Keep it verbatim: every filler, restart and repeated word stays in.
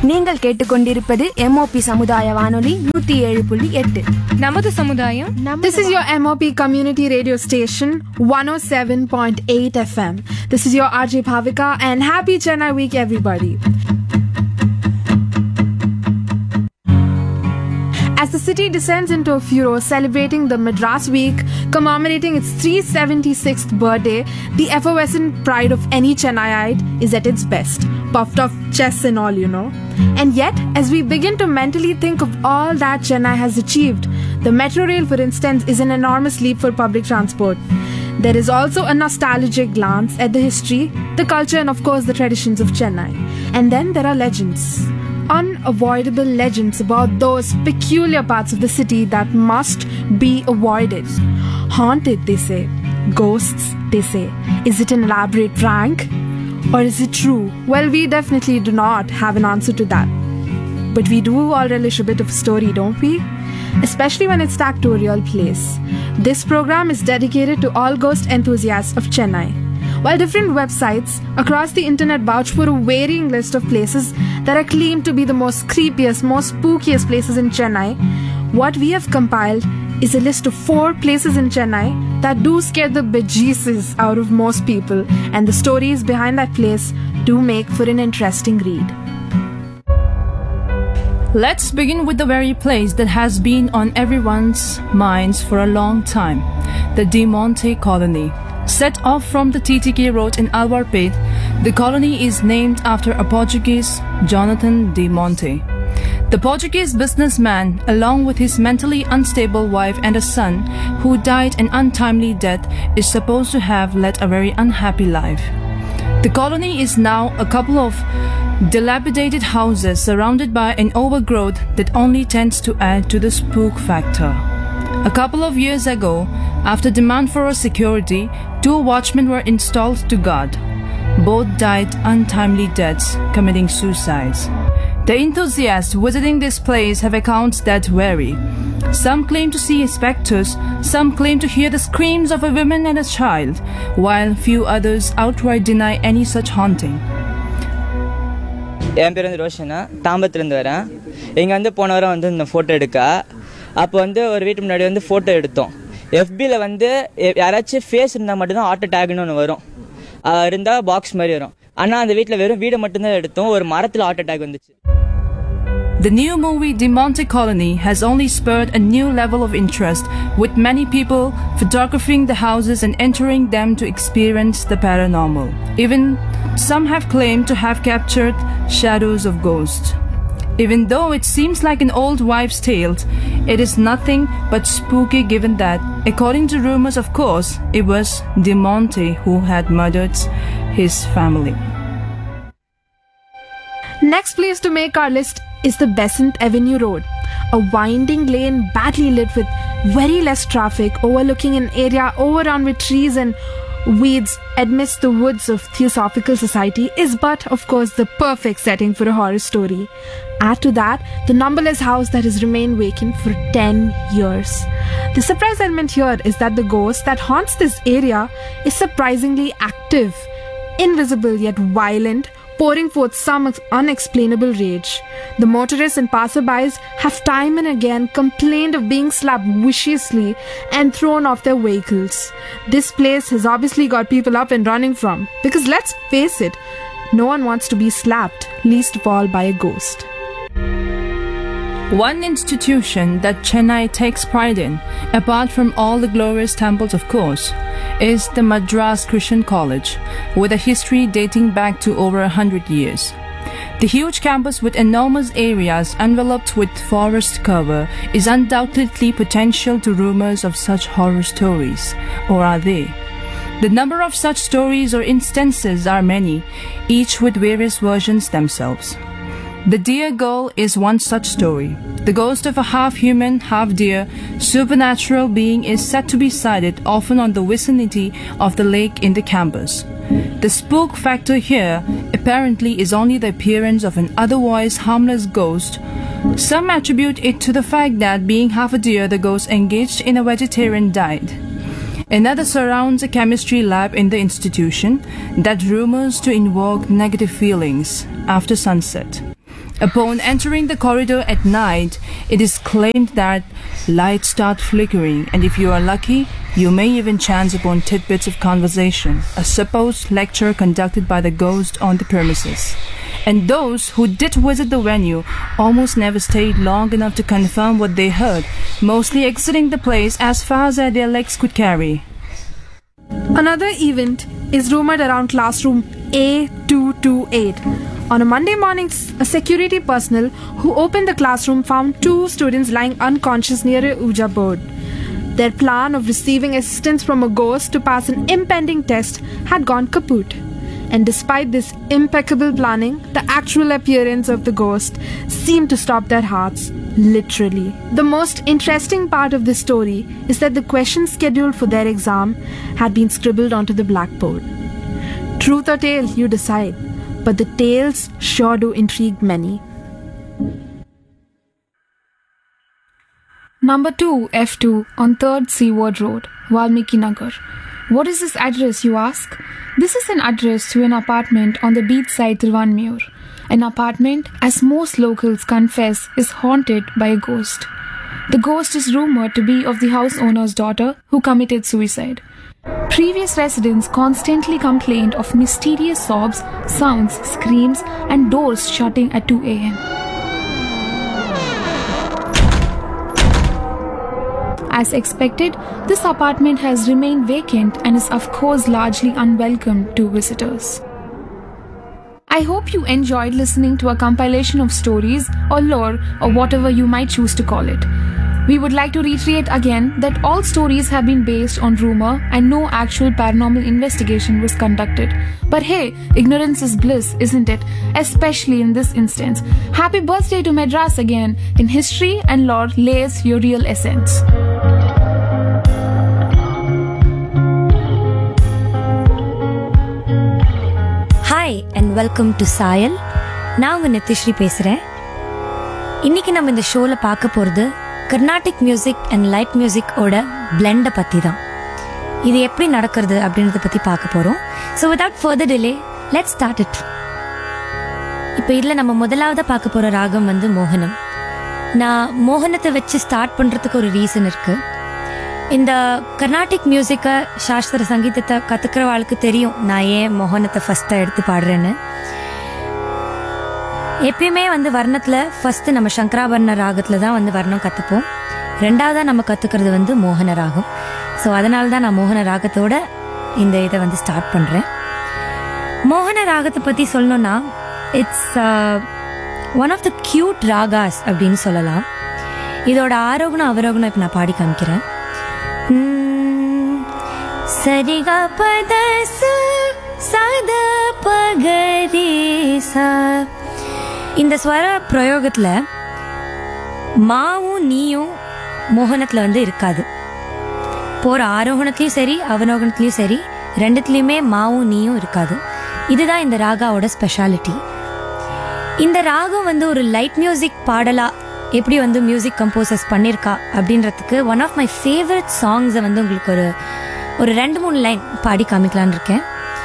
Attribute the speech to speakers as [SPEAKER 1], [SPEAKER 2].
[SPEAKER 1] நீங்கள் கேட்டுக்கொண்டிருப்பது எம்ஓபி சமுதாய வானொலி நூற்றி ஏழு புள்ளி எட்டு.
[SPEAKER 2] நமது சமுதாயம்.
[SPEAKER 3] This is your M O P community radio station one oh seven point eight F M. This is your R J Bhavika and happy Chennai week everybody. As the city descends into a furor celebrating the Madras Week, commemorating its three hundred seventy-sixth birthday, the effervescent pride of any Chennaiite is at its best. Puffed off chests and all, you know. And yet, as we begin to mentally think of all that Chennai has achieved, the metro rail, for instance, is an enormous leap for public transport. There is also a nostalgic glance at the history, the culture, and of course the traditions of Chennai. And then there are legends. Unavoidable legends about those peculiar parts of the city that must be avoided. Haunted, they say. Ghosts, they say. Is it an elaborate prank? Or is it true? Well, we definitely do not have an answer to that. But we do all relish a bit of a story, don't we? Especially when it's tacked to a real place. This program is dedicated to all ghost enthusiasts of Chennai. While different websites across the internet vouch for a varying list of places that are claimed to be the most creepiest, most spookiest places in Chennai, what we have compiled is a list of four places in Chennai that do scare the bejesus out of most people, and the stories behind that place do make for an interesting read.
[SPEAKER 2] Let's begin with the very place that has been on everyone's minds for a long time, the De Monte Colony. Set off from the T T K Road in Alvarpet, the colony is named after a Portuguese, Jonathan De Monte. The Portuguese businessman, along with his mentally unstable wife and a son, who died an untimely death, is supposed to have led a very unhappy life. The colony is now a couple of dilapidated houses surrounded by an overgrowth that only tends to add to the spook factor. A couple of years ago, after demand for security, two watchmen were installed to guard. Both died untimely deaths, committing suicides. The enthusiasts visiting this place have accounts that vary. Some claim to see specters, some claim to hear the screams of a woman and a child, while few others outright deny any such haunting.
[SPEAKER 4] என் பேர் வந்து ரோஷனா, தாம்பரத்துலேருந்து வரேன். இங்கே வந்து போன வாரம் வந்து இந்த photo எடுக்க அப்போ வந்து ஒரு வீட்டு முன்னாடி வந்து ஃபோட்டோ எடுத்தோம். எஃபியில் வந்து யாராச்சும் ஃபேஸ் இருந்தால் மட்டும்தான் ஆட்டோ டேக்னு ஒன்று வரும், இருந்தால் பாக்ஸ் மாதிரி வரும். ஆனால் அந்த வீட்டில் வெறும் வீடை மட்டும்தான் எடுத்தோம், ஒரு மரத்தில் ஆட்டோ டேக் வந்துச்சு.
[SPEAKER 2] The new movie De Monte Colony has only spurred a new level of interest, with many people photographing the houses and entering them to experience the paranormal. Even some have claimed to have captured shadows of ghosts. Even though it seems like an old wives' tale, it is nothing but spooky given that, according to rumors of course, it was De Monte who had murdered his family.
[SPEAKER 3] Next place to make our list is the Besant Avenue Road, a winding lane badly lit with very less traffic, overlooking an area overrun with trees and weeds amidst the woods of Theosophical Society, is but, of course, the perfect setting for a horror story. Add to that the numberless house that has remained vacant for ten years. The surprise element here is that the ghost that haunts this area is surprisingly active, invisible yet violent, pouring forth some unexplainable rage. The motorists and passerbys have time and again complained of being slapped viciously and thrown off their vehicles. This place has obviously got people up and running from, because let's face it, no one wants to be slapped, least of all by a ghost.
[SPEAKER 2] One institution that Chennai takes pride in, apart from all the glorious temples of course, is the Madras Christian College, with a history dating back to over a hundred years. The huge campus with enormous areas enveloped with forest cover is undoubtedly potential to rumors of such horror stories, or are they? The number of such stories or instances are many, each with various versions themselves. The Deer Girl is one such story. The ghost of a half-human, half-deer, supernatural being is said to be sighted often on the vicinity of the lake in the campus. The spook factor here apparently is only the appearance of an otherwise harmless ghost. Some attribute it to the fact that, being half a deer, the ghost engaged in a vegetarian diet. Another surrounds a chemistry lab in the institution that rumors to invoke negative feelings after sunset. Upon entering the corridor at night, it is claimed that lights start flickering, and if you are lucky, you may even chance upon tidbits of conversation, a supposed lecture conducted by the ghost on the premises. And those who did visit the venue almost never stayed long enough to confirm what they heard, mostly exiting the place as fast as their legs could carry.
[SPEAKER 3] Another event is rumored around classroom A two two eight. On a Monday morning, a security personnel who opened the classroom found two students lying unconscious near a Ouija board. Their plan of receiving assistance from a ghost to pass an impending test had gone kaput. And despite this impeccable planning, the actual appearance of the ghost seemed to stop their hearts, literally. The most interesting part of this story is that the questions scheduled for their exam had been scribbled onto the blackboard. Truth or tale, you decide. But the tales sure do intrigue many. Number two, F two, on third Seaward Road, Valmiki Nagar. What is this address, you ask? This is an address to an apartment on the beachside Thiruvanmiyur. An apartment, as most locals confess, is haunted by a ghost. The ghost is rumored to be of the house owner's daughter who committed suicide. Previous residents constantly complained of mysterious sobs, sounds, screams, and doors shutting at two a.m. As expected, this apartment has remained vacant and is of course largely unwelcome to visitors. I hope you enjoyed listening to a compilation of stories or lore or whatever you might choose to call it. We would like to reiterate again that all stories have been based on rumor and no actual paranormal investigation was conducted. But hey, ignorance is bliss, isn't it? Especially in this instance. Happy birthday to Madras again. In history and lore lays your real essence.
[SPEAKER 5] Hi and welcome to Sayal. நான் உங்க நித்திஸ்ரீ பேசுறேன். இன்னைக்கு நம்ம இந்த ஷோல பார்க்க போறது Carnatic music and light music ஓட பிளெண்டை பத்தி தான். இது எப்படி நடக்கிறது அப்படின்றத பத்தி பார்க்க போறோம். So without further delay let's start it. இப்போ இதில் நம்ம முதலாவதா பார்க்க போற ராகம் வந்து மோகனம். நான் மோகனத்தை வச்சு ஸ்டார்ட் பண்றதுக்கு ஒரு ரீசன் இருக்கு. இந்த கர்நாடிக் மியூசிக்கை சாஸ்திர சங்கீதத்தை கத்துக்கிறவாளுக்கு தெரியும் நான் ஏன் மோகனத்தை ஃபர்ஸ்டா எடுத்து பாடுறேன்னு. எப்பயுமே வந்து வர்ணத்தில் ஃபர்ஸ்ட் நம்ம சங்கராபரண ராகத்தில் தான் வந்து வர்ணம் கற்றுப்போம். ரெண்டாவதாக நம்ம கற்றுக்கிறது வந்து மோகன ராகம். ஸோ அதனால தான் நான் மோகன ராகத்தோட இந்த இதை வந்து ஸ்டார்ட் பண்ணுறேன். மோகன ராகத்தை பற்றி சொல்லணும்னா it's one of the cute Raga's அப்படின்னு சொல்லலாம். இதோட ஆரோகணம் அவரோகணம் இப்போ நான் பாடி காமிக்கிறேன். சரிகா பத சத பகரி சா. இந்த ஸ்வர பிரயோகத்தில் மாவும் நீயும் மோகனத்தில் வந்து இருக்காது. போகிற ஆரோகணத்துலேயும் சரி அவரோகணத்துலேயும் சரி ரெண்டுத்துலேயுமே மாவும் நீயும் இருக்காது. இதுதான் இந்த ராகாவோட ஸ்பெஷாலிட்டி. இந்த ராகம் வந்து ஒரு லைட் மியூசிக் பாடலா எப்படி வந்து மியூசிக் கம்போசர்ஸ் பண்ணியிருக்கா அப்படின்றதுக்கு ஒன் ஆஃப் மை ஃபேவரட் சாங்ஸை வந்து உங்களுக்கு ஒரு ஒரு ரெண்டு மூணு லைன் பாடி காமிக்கலான்னு இருக்கேன்.